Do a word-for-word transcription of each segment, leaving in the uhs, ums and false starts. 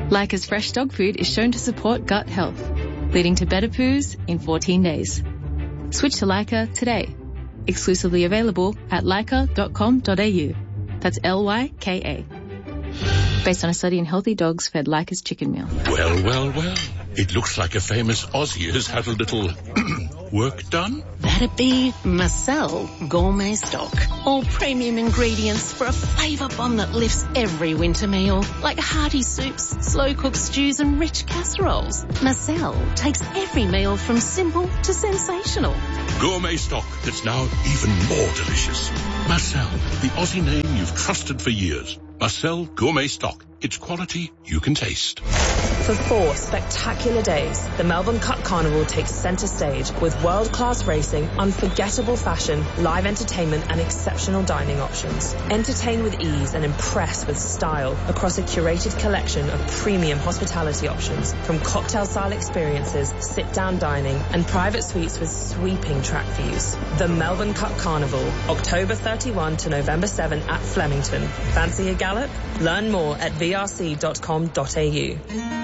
Leica's fresh dog food is shown to support gut health, leading to better poos in fourteen days. Switch to Leica today. Exclusively available at leica dot com dot a u. That's L Y K A. Based on a study in healthy dogs fed Leica's chicken meal. Well, well, well. It looks like a famous Aussie has had a little work done. That'd be Marcel Gourmet Stock. All premium ingredients for a flavour bomb that lifts every winter meal. Like hearty soups, slow-cooked stews and rich casseroles. Marcel takes every meal from simple to sensational. Gourmet stock that's now even more delicious. Marcel, the Aussie name you've trusted for years. Marcel Gourmet Stock. It's quality you can taste. For four spectacular days, the Melbourne Cup Carnival takes centre stage with world-class racing, unforgettable fashion, live entertainment and exceptional dining options. Entertain with ease and impress with style across a curated collection of premium hospitality options, from cocktail-style experiences, sit-down dining and private suites with sweeping track views. The Melbourne Cup Carnival, October thirty-first to November seventh at Flemington. Fancy a gallop? Learn more at v r c dot com dot a u.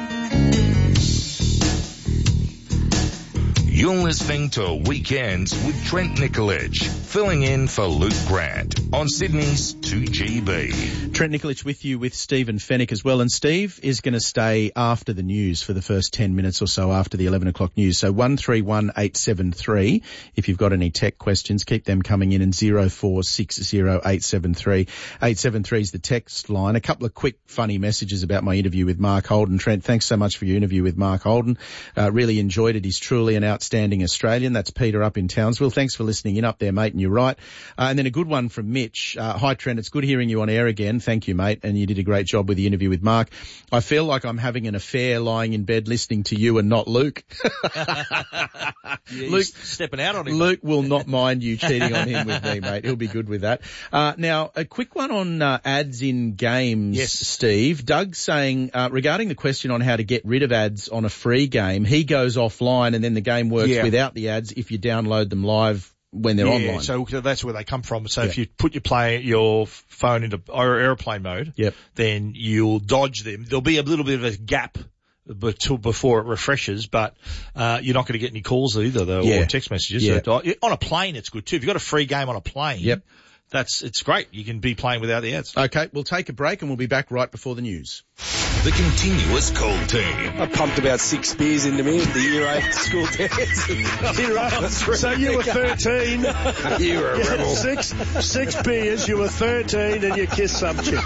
You're listening to Weekends with Trent Nicolich, filling in for Luke Grant on Sydney's two G B. Trent Nicolich with you with Stephen Fennick as well. And Steve is going to stay after the news for the first ten minutes or so after the eleven o'clock news. So one three one eight seven three. If you've got any tech questions, keep them coming in, and zero four six zero eight seven three. eight seven three is the text line. A couple of quick funny messages about my interview with Mark Holden. Trent, thanks so much for your interview with Mark Holden. Uh, really enjoyed it. He's truly an outstanding Australian. That's Peter up in Townsville. Thanks for listening in up there, mate, and you're right. Uh, and then a good one from Mitch. Uh, Hi, Trent. It's good hearing you on air again. Thank you, mate. And you did a great job with the interview with Mark. I feel like I'm having an affair lying in bed listening to you and not Luke. yeah, Luke stepping out on him. Luke will not mind you cheating on him with me, mate. He'll be good with that. Uh, now, a quick one on uh, ads in games, yes. Steve. Doug's saying, uh, regarding the question on how to get rid of ads on a free game, he goes offline and then the game works yeah. without the ads if you download them live when they're yeah, online. So that's where they come from. So yeah. if you put your play your phone into airplane mode, yep. then you'll dodge them. There'll be a little bit of a gap before it refreshes, but uh you're not going to get any calls either, though, yeah. or text messages. Yeah. So on a plane, it's good too. If you've got a free game on a plane, yep. that's it's great. You can be playing without the ads. Okay, we'll take a break and we'll be back right before the news. The continuous call team. I pumped about six beers into me at the year eight school dance. Year eight. So you were thirteen. You were a you rebel. Six, six beers, you were thirteen and you kissed some chick.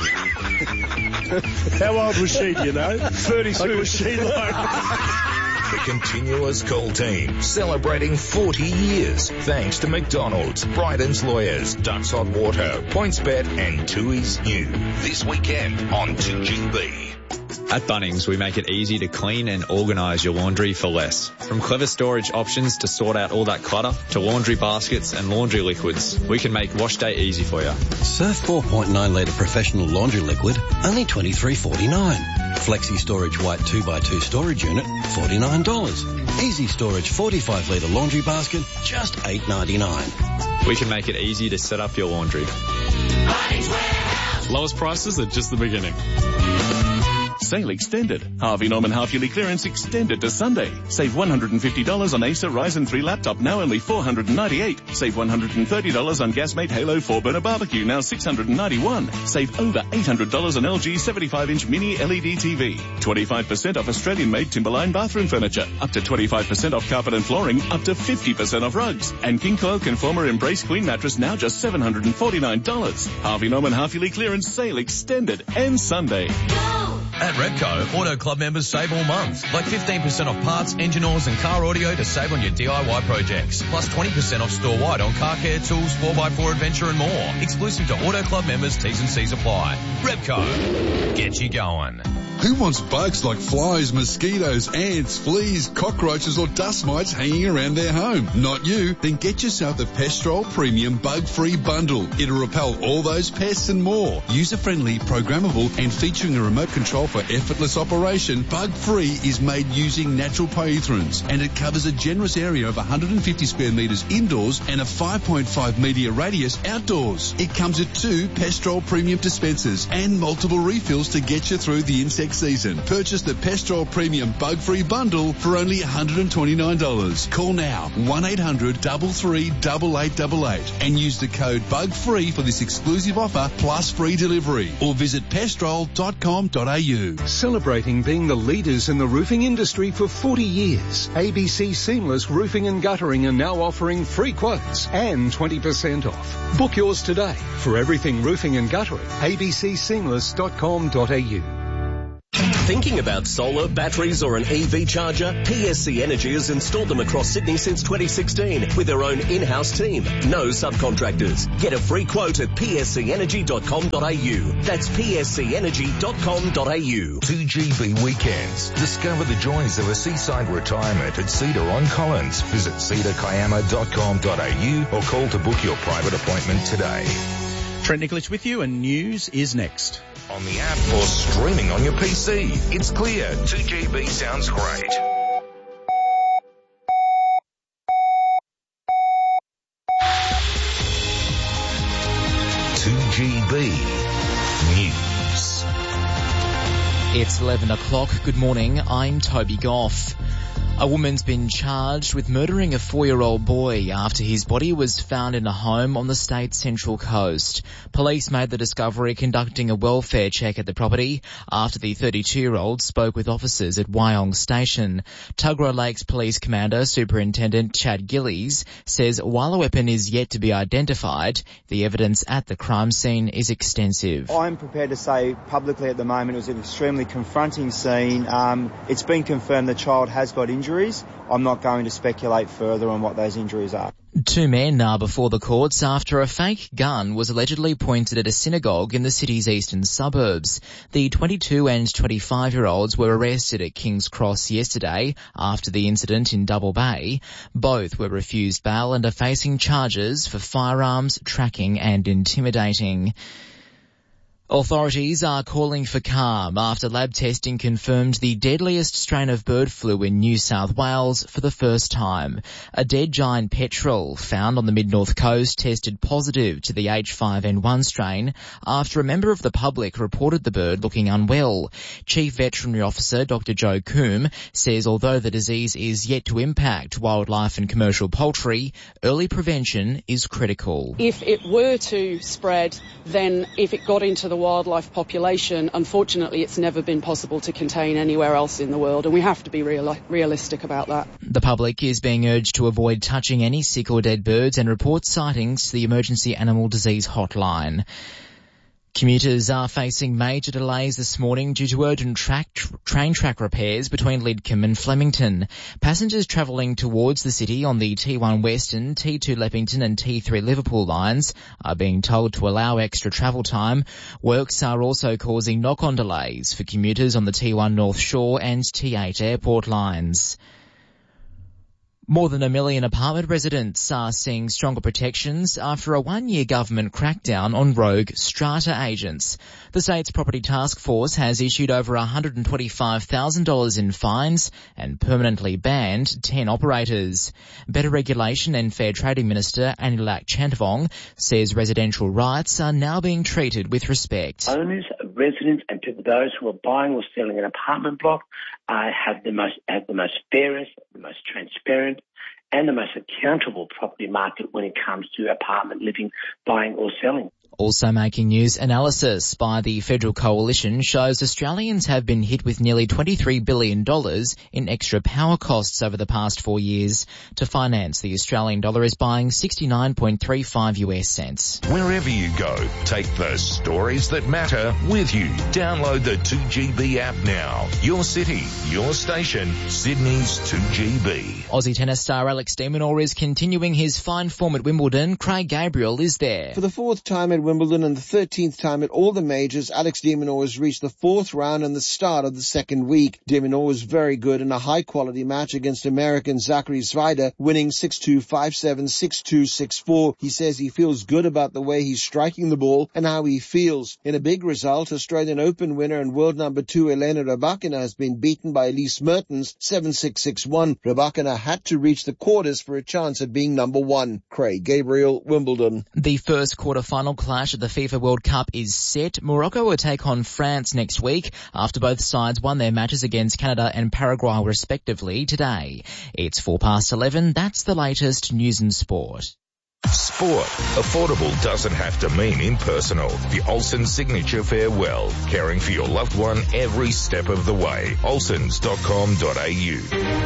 How old was she, do you know? thirty-two. Like, was she like... The continuous call team, celebrating forty years, thanks to McDonald's, Bryden's Lawyers, Ducks Hot Water, PointsBet and Tooheys New. This weekend on two G B. At Bunnings, we make it easy to clean and organise your laundry for less. From clever storage options to sort out all that clutter, to laundry baskets and laundry liquids, we can make wash day easy for you. Surf four point nine litre professional laundry liquid, only twenty-three forty-nine. Flexi Storage White two by two storage unit, forty-nine dollars. Easy Storage forty-five litre laundry basket, just eight ninety-nine. We can make it easy to set up your laundry. Bunnings Warehouse. Lowest prices are just the beginning. Sale extended. Harvey Norman half-yearly clearance extended to Sunday. Save one hundred fifty dollars on Acer Ryzen three laptop, now only four hundred ninety-eight dollars. Save one hundred thirty dollars on Gasmate Halo four burner barbecue, now six hundred ninety-one dollars. Save over eight hundred dollars on L G seventy-five inch mini L E D T V. twenty-five percent off Australian-made Timberline bathroom furniture. Up to twenty-five percent off carpet and flooring. Up to fifty percent off rugs. And King Coil Conformer Embrace Queen mattress, now just seven hundred forty-nine dollars. Harvey Norman half-yearly clearance sale extended. Ends Sunday. At Repco, Auto Club members save all month, like fifteen percent off parts, engine oils and car audio to save on your D I Y projects. Plus twenty percent off store-wide on car care tools, four by four adventure and more. Exclusive to Auto Club members, T's and C's apply. Repco, get you going. Who wants bugs like flies, mosquitoes, ants, fleas, cockroaches or dust mites hanging around their home? Not you. Then get yourself the Pestrol Premium Bug-Free Bundle. It'll repel all those pests and more. User-friendly, programmable and featuring a remote control for effortless operation, Bug-Free is made using natural pyrethrins and it covers a generous area of one hundred fifty square metres indoors and a five point five metre radius outdoors. It comes with two Pestrol Premium dispensers and multiple refills to get you through the insect next season. Purchase the Pestrol Premium Bug-Free Bundle for only one hundred twenty-nine dollars. Call now, one eight hundred three three eight eight eight eight, and use the code BUGFREE for this exclusive offer plus free delivery. Or visit pestrol dot com dot a u. Celebrating being the leaders in the roofing industry for forty years, A B C Seamless Roofing and Guttering are now offering free quotes and twenty percent off. Book yours today for everything roofing and guttering. a b c seamless dot com dot a u. Thinking about solar, batteries or an E V charger? P S C Energy has installed them across Sydney since twenty sixteen with their own in-house team. No subcontractors. Get a free quote at p s c energy dot com dot a u. That's p s c energy dot com dot a u. two G B Weekends. Discover the joys of a seaside retirement at Cedar on Collins. Visit cedar kiama dot com dot a u or call to book your private appointment today. Trent Nicholich with you, and news is next. On the app or streaming on your P C. It's clear. two G B sounds great. two G B News. It's eleven o'clock. Good morning. I'm Toby Goff. A woman's been charged with murdering a four-year-old boy after his body was found in a home on the state's central coast. Police made the discovery conducting a welfare check at the property after the thirty-two-year-old spoke with officers at Wyong Station. Tuggerah Lakes Police Commander Superintendent Chad Gillies says while a weapon is yet to be identified, the evidence at the crime scene is extensive. I'm prepared to say publicly at the moment it was an extremely confronting scene. Um, it's been confirmed the child has got injuries. I'm not going to speculate further on what those injuries are. Two men are before the courts after a fake gun was allegedly pointed at a synagogue in the city's eastern suburbs. The twenty-two and twenty-five-year-olds were arrested at King's Cross yesterday after the incident in Double Bay. Both were refused bail and are facing charges for firearms, tracking and intimidating. Authorities are calling for calm after lab testing confirmed the deadliest strain of bird flu in New South Wales for the first time. A dead giant petrel found on the mid-north coast tested positive to the H five N one strain after a member of the public reported the bird looking unwell. Chief Veterinary Officer Doctor Joe Coombe says although the disease is yet to impact wildlife and commercial poultry, early prevention is critical. If it were to spread, then if it got into the wildlife population, unfortunately it's never been possible to contain anywhere else in the world, and we have to be real- realistic about that. The public is being urged to avoid touching any sick or dead birds and report sightings to the Emergency Animal Disease Hotline. Commuters are facing major delays this morning due to urgent track, tr- train track repairs between Lidcombe and Flemington. Passengers travelling towards the city on the T one Western, T two Leppington and T three Liverpool lines are being told to allow extra travel time. Works are also causing knock-on delays for commuters on the T one North Shore and T eight Airport lines. More than a million apartment residents are seeing stronger protections after a one-year government crackdown on rogue strata agents. The state's property task force has issued over one hundred twenty-five thousand dollars in fines and permanently banned ten operators. Better Regulation and Fair Trading Minister Anilak Chantavong says residential rights are now being treated with respect. Owners, residents and people, those who are buying or selling an apartment block uh, have the most have the most fairest, the most transparent and the most accountable property market when it comes to apartment living, buying or selling. Also making news, analysis by the Federal Coalition shows Australians have been hit with nearly twenty-three billion dollars in extra power costs over the past four years. To finance, the Australian dollar is buying sixty-nine point three five U S cents. Wherever you go, take those stories that matter with you. Download the two G B app now. Your city, your station, Sydney's two G B. Aussie tennis star Alex de Minaur is continuing his fine form at Wimbledon. Craig Gabriel is there. For the fourth time at Wimbledon and the thirteenth time at all the majors, Alex de Minaur has reached the fourth round and the start of the second week. De Minaur was very good in a high-quality match against American Zachary Zwider, winning six two, five seven, six two, six four. He says he feels good about the way he's striking the ball and how he feels. In a big result, Australian Open winner and world number two Elena Rybakina has been beaten by Elise Mertens seven six, six one. Rybakina had to reach the quarters for a chance at being number one. Craig Gabriel, Wimbledon. The first quarter-final clash clash at the FIFA World Cup is set. Morocco will take on France next week after both sides won their matches against Canada and Paraguay respectively today. It's four past eleven. That's the latest news and sport. Sport. Affordable doesn't have to mean impersonal. The Olsen Signature Farewell. Caring for your loved one every step of the way. olsens dot com dot a u.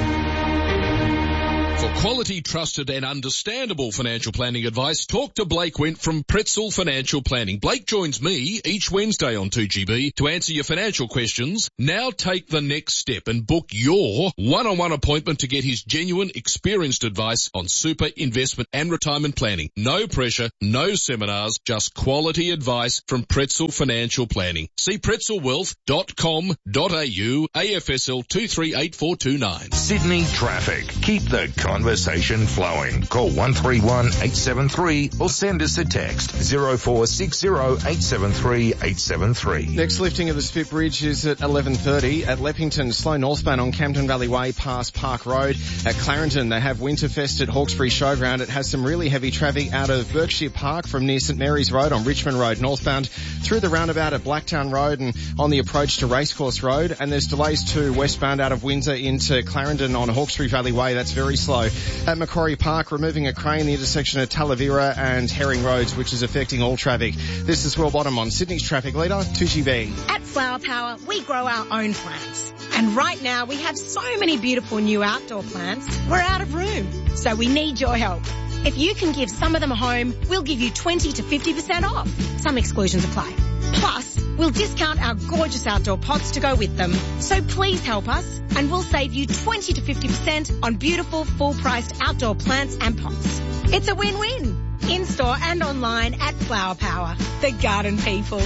For quality, trusted and understandable financial planning advice, talk to Blake Wint from Pretzel Financial Planning. Blake joins me each Wednesday on two G B to answer your financial questions. Now take the next step and book your one-on-one appointment to get his genuine, experienced advice on super, investment and retirement planning. No pressure, no seminars, just quality advice from Pretzel Financial Planning. See pretzel wealth dot com dot a u, A F S L two three eight four two nine. Sydney traffic. Keep the conversation flowing. Call one three one, eight seven three or send us a text zero four six zero, eight seven three, eight seven three. Next lifting of the Spit Bridge is at eleven thirty. At Leppington, slow northbound on Camden Valley Way past Park Road. At Clarendon, they have Winterfest at Hawkesbury Showground. It has some really heavy traffic out of Berkshire Park from near St Mary's Road on Richmond Road northbound through the roundabout at Blacktown Road and on the approach to Racecourse Road. And there's delays too westbound out of Windsor into Clarendon on Hawkesbury Valley Way. That's very slow. At Macquarie Park, removing a crane, the intersection of Talavera and Herring Roads, which is affecting all traffic. This is Will Bottom on Sydney's traffic leader, two G B. At Flower Power, we grow our own plants. And right now, we have so many beautiful new outdoor plants, we're out of room. So we need your help. If you can give some of them a home, we'll give you twenty to fifty percent off. Some exclusions apply. Plus, we'll discount our gorgeous outdoor pots to go with them. So please help us and we'll save you twenty to fifty percent on beautiful full-priced outdoor plants and pots. It's a win-win. In-store and online at Flower Power. The garden people.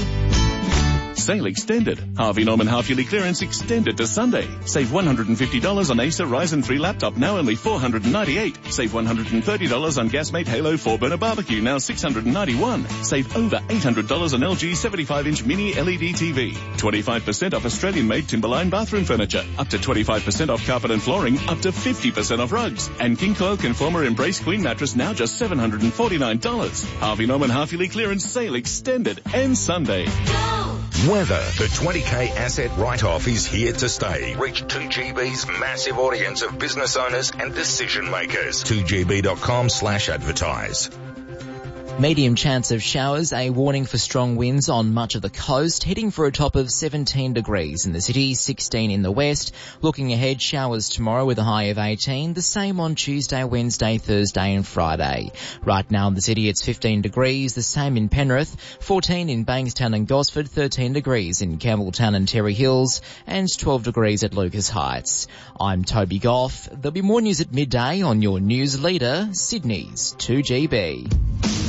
Sale extended. Harvey Norman half-yearly clearance extended to Sunday. Save one hundred fifty dollars on Acer Ryzen three laptop, now only four hundred ninety-eight dollars. Save one hundred thirty dollars on Gasmate Halo four burner barbecue, now six hundred ninety-one dollars. Save over eight hundred dollars on L G seventy-five inch mini L E D T V. twenty-five percent off Australian-made Timberline bathroom furniture. Up to twenty-five percent off carpet and flooring. Up to fifty percent off rugs. And King Coil Conformer Embrace Queen mattress, now just seven hundred forty-nine dollars. Harvey Norman half-yearly clearance sale extended. Ends Sunday. Go! Weather. The twenty K asset write-off is here to stay. Reach two G B's massive audience of business owners and decision makers. two G B dot com slash advertise. Medium chance of showers, a warning for strong winds on much of the coast, heading for a top of seventeen degrees in the city, sixteen in the west. Looking ahead, showers tomorrow with a high of eighteen, the same on Tuesday, Wednesday, Thursday and Friday. Right now in the city it's fifteen degrees, the same in Penrith, fourteen in Bankstown and Gosford, thirteen degrees in Campbelltown and Terry Hills, and twelve degrees at Lucas Heights. I'm Toby Goff. There'll be more news at midday on your news leader, Sydney's two G B.